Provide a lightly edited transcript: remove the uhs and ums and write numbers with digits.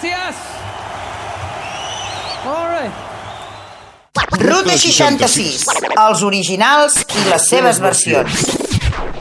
Gràcies! All right. Ruta 66, els originals i les seves versions.